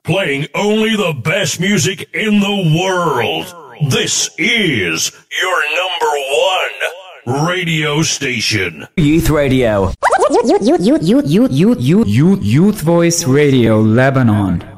playing only the best music in the world. This is your number one radio station. Youth Radio. Youth Voice Radio Lebanon.